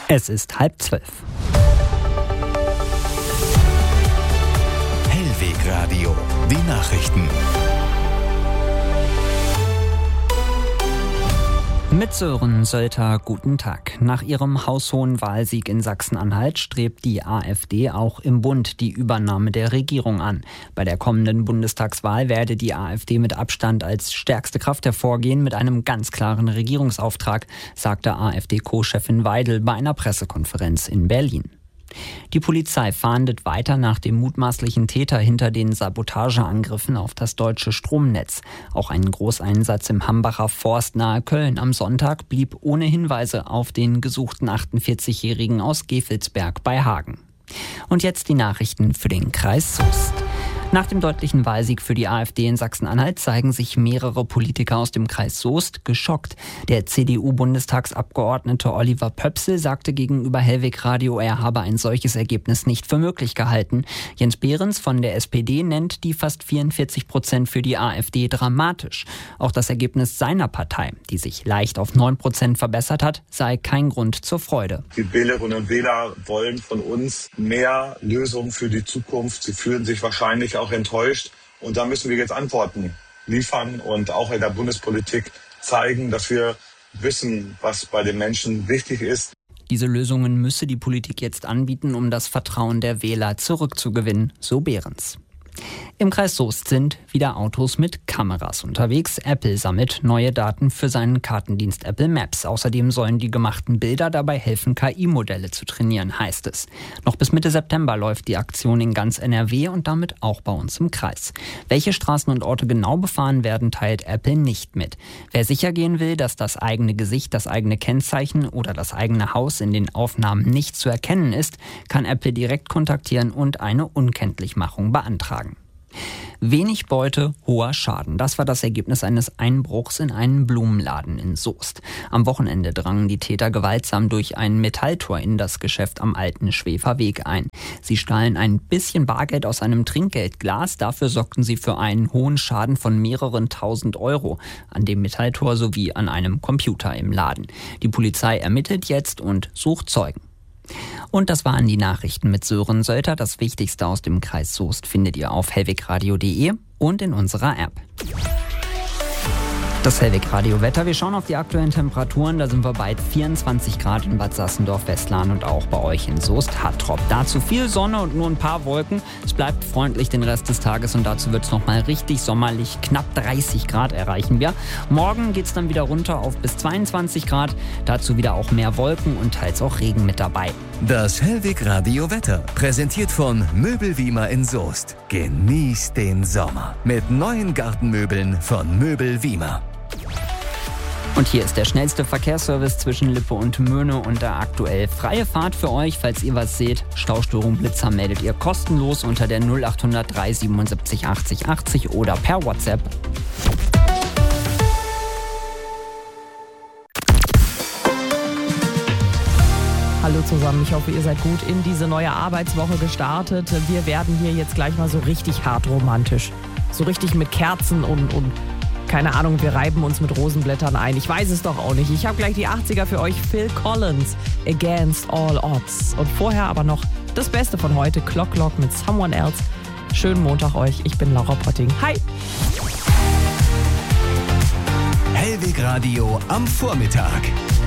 Es ist 11:30. Hellweg Radio, die Nachrichten. Mit Sören Sölter, guten Tag. Nach ihrem haushohen Wahlsieg in Sachsen-Anhalt strebt die AfD auch im Bund die Übernahme der Regierung an. Bei der kommenden Bundestagswahl werde die AfD mit Abstand als stärkste Kraft hervorgehen mit einem ganz klaren Regierungsauftrag, sagte AfD-Co-Chefin Weidel bei einer Pressekonferenz in Berlin. Die Polizei fahndet weiter nach dem mutmaßlichen Täter hinter den Sabotageangriffen auf das deutsche Stromnetz. Auch ein Großeinsatz im Hambacher Forst nahe Köln am Sonntag blieb ohne Hinweise auf den gesuchten 48-Jährigen aus Gevelsberg bei Hagen. Und jetzt die Nachrichten für den Kreis Soest. Nach dem deutlichen Wahlsieg für die AfD in Sachsen-Anhalt zeigen sich mehrere Politiker aus dem Kreis Soest geschockt. Der CDU-Bundestagsabgeordnete Oliver Pöpsel sagte gegenüber Hellweg Radio, er habe ein solches Ergebnis nicht für möglich gehalten. Jens Behrens von der SPD nennt die fast 44% für die AfD dramatisch. Auch das Ergebnis seiner Partei, die sich leicht auf 9% verbessert hat, sei kein Grund zur Freude. Die Wählerinnen und Wähler wollen von uns mehr Lösungen für die Zukunft. Sie fühlen sich wahrscheinlich auch enttäuscht. Und da müssen wir jetzt Antworten liefern und auch in der Bundespolitik zeigen, dass wir wissen, was bei den Menschen wichtig ist. Diese Lösungen müsse die Politik jetzt anbieten, um das Vertrauen der Wähler zurückzugewinnen, so Behrens. Im Kreis Soest sind wieder Autos mit Kameras unterwegs. Apple sammelt neue Daten für seinen Kartendienst Apple Maps. Außerdem sollen die gemachten Bilder dabei helfen, KI-Modelle zu trainieren, heißt es. Noch bis Mitte September läuft die Aktion in ganz NRW und damit auch bei uns im Kreis. Welche Straßen und Orte genau befahren werden, teilt Apple nicht mit. Wer sicher gehen will, dass das eigene Gesicht, das eigene Kennzeichen oder das eigene Haus in den Aufnahmen nicht zu erkennen ist, kann Apple direkt kontaktieren und eine Unkenntlichmachung beantragen. Wenig Beute, hoher Schaden. Das war das Ergebnis eines Einbruchs in einen Blumenladen in Soest. Am Wochenende drangen die Täter gewaltsam durch ein Metalltor in das Geschäft am Alten Schweferweg ein. Sie stahlen ein bisschen Bargeld aus einem Trinkgeldglas. Dafür sorgten sie für einen hohen Schaden von mehreren tausend Euro an dem Metalltor sowie an einem Computer im Laden. Die Polizei ermittelt jetzt und sucht Zeugen. Und das waren die Nachrichten mit Sören Sölter. Das Wichtigste aus dem Kreis Soest findet ihr auf hellwegradio.de und in unserer App. Das Hellweg-Radio-Wetter. Wir schauen auf die aktuellen Temperaturen. Da sind wir bei 24 Grad in Bad Sassendorf-Westlagen und auch bei euch in Soest Hattrop. Dazu viel Sonne und nur ein paar Wolken. Es bleibt freundlich den Rest des Tages und dazu wird es nochmal richtig sommerlich. Knapp 30 Grad erreichen wir. Morgen geht es dann wieder runter auf bis 22 Grad. Dazu wieder auch mehr Wolken und teils auch Regen mit dabei. Das Hellweg-Radio-Wetter, präsentiert von Möbel Wiemer in Soest. Genießt den Sommer mit neuen Gartenmöbeln von Möbel Wiemer. Und hier ist der schnellste Verkehrsservice zwischen Lippe und Möhne und da aktuell freie Fahrt für euch. Falls ihr was seht, Staustörung, Blitzer meldet ihr kostenlos unter der 0800 377 80 80 oder per WhatsApp. Hallo zusammen, ich hoffe, ihr seid gut in diese neue Arbeitswoche gestartet. Wir werden hier jetzt gleich mal so richtig hart romantisch. So richtig mit Kerzen und keine Ahnung, wir reiben uns mit Rosenblättern ein. Ich weiß es doch auch nicht. Ich habe gleich die 80er für euch. Phil Collins, Against All Odds. Und vorher aber noch das Beste von heute, Clock Clock mit Someone Else. Schönen Montag euch. Ich bin Laura Potting. Hi! Hellweg Radio am Vormittag.